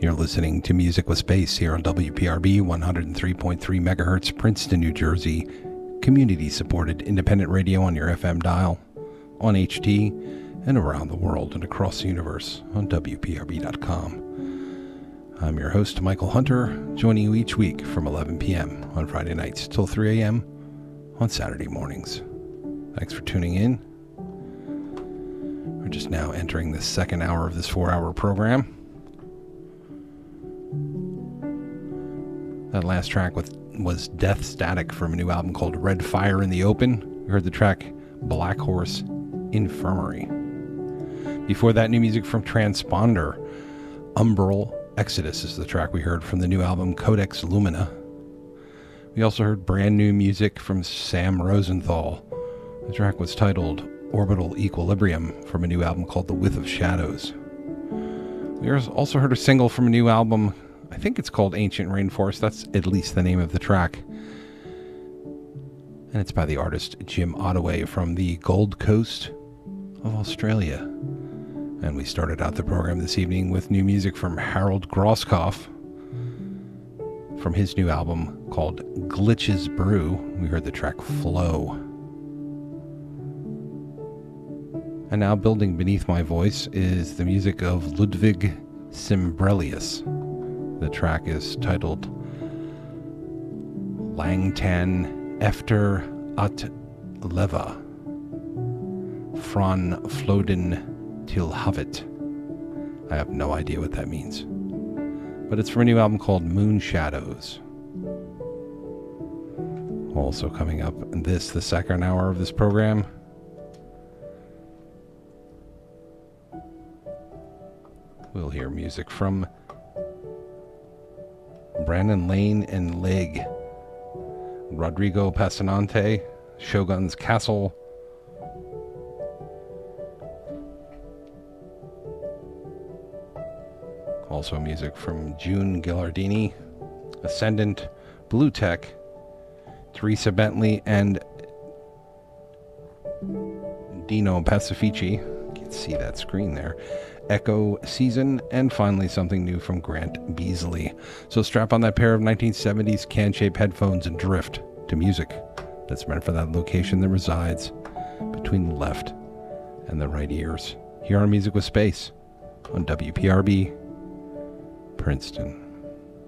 You're listening to Music with Space here on WPRB 103.3 megahertz, Princeton, New Jersey. Community-supported independent radio on your FM dial, on HT, and around the world and across the universe on WPRB.com. I'm your host, Michael Hunter, joining you each week from 11 p.m. on Friday nights till 3 a.m. on Saturday mornings. Thanks for tuning in. We're just now entering the second hour of this 4-hour program. That last track was Death Static from a new album called Red Fire in the Open. We heard the track Black Horse Infirmary. Before that, new music from Transponder. Umbral Exodus is the track we heard from the new album Codex Lumina. We also heard brand new music from Sam Rosenthal. The track was titled Orbital Equilibrium from a new album called The Width of Shadows. We also heard a single from a new album, I think it's called Ancient Rainforest. That's at least the name of the track. And it's by the artist Jim Ottaway from the Gold Coast of Australia. And we started out the program this evening with new music from Harold Grosskopf from his new album called Glitches Brew. We heard the track Flow. And now building beneath my voice is the music of Ludwig Symbrelius. The track is titled Langtan Efter at Leva Från Floden till Havet. I have no idea what that means. But it's from a new album called Moon Shadows. Also coming up in the second hour of this program, we'll hear music from Brandon Lane and Leg, Rodrigo Passanante, Shogun's Castle, also music from June Ghilardini, Ascendant, Blue Tech, Teresa Bentley, and Dino Pacifici. Can't see that screen there. Echo Season, and finally something new from Grant Beasley. So strap on that pair of 1970s can-shaped headphones and drift to music that's meant for that location that resides between the left and the right ears. Here on Music with Space on WPRB, Princeton.